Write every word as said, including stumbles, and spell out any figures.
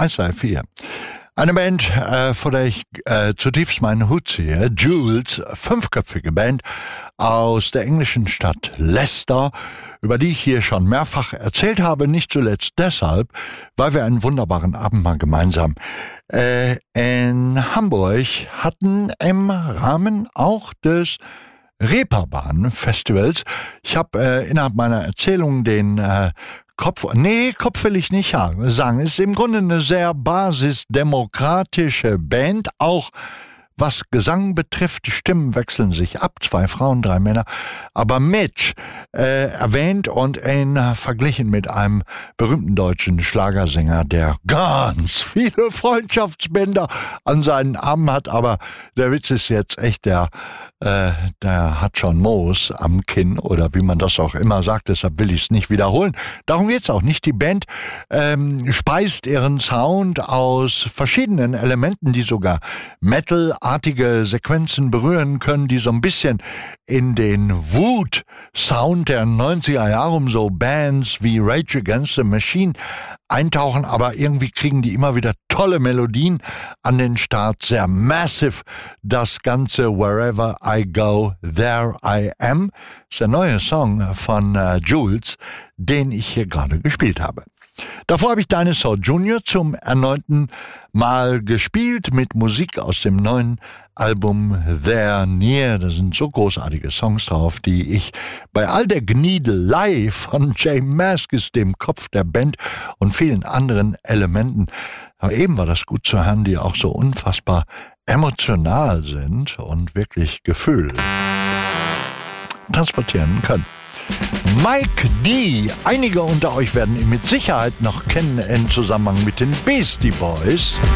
eins drei vier. Eine Band, äh, vor der ich äh, zutiefst meinen Hut ziehe, Jules, fünfköpfige Band aus der englischen Stadt Leicester, über die ich hier schon mehrfach erzählt habe, nicht zuletzt deshalb, weil wir einen wunderbaren Abend mal gemeinsam äh, in Hamburg hatten, im Rahmen auch des Reeperbahn-Festivals. Ich habe äh, innerhalb meiner Erzählung den äh, Kopf, nee, Kopf will ich nicht sagen. Es ist im Grunde eine sehr basisdemokratische Band, auch was Gesang betrifft. Die Stimmen wechseln sich ab, zwei Frauen, drei Männer. Aber Mitch äh, erwähnt und ihn verglichen mit einem berühmten deutschen Schlagersänger, der ganz viele Freundschaftsbänder an seinen Armen hat. Aber der Witz ist jetzt echt, der, äh, der hat schon Moos am Kinn oder wie man das auch immer sagt. Deshalb will ich es nicht wiederholen. Darum geht's auch nicht. Die Band ähm, speist ihren Sound aus verschiedenen Elementen, die sogar Metal artige Sequenzen berühren können, die so ein bisschen in den Wut-Sound der neunziger Jahre um so Bands wie Rage Against the Machine eintauchen, aber irgendwie kriegen die immer wieder tolle Melodien an den Start, sehr massive. Das Ganze Wherever I Go, There I Am ist der neue Song von äh, Jules, den ich hier gerade gespielt habe. Davor habe ich Dinosaur Junior zum erneuten Mal gespielt mit Musik aus dem neuen Album There Near. Da sind so großartige Songs drauf, die ich bei all der Gniedelei von J Mascis, dem Kopf der Band, und vielen anderen Elementen, aber eben war das gut zu hören, die auch so unfassbar emotional sind und wirklich Gefühl transportieren können. Mike D. Einige unter euch werden ihn mit Sicherheit noch kennen im Zusammenhang mit den Beastie Boys.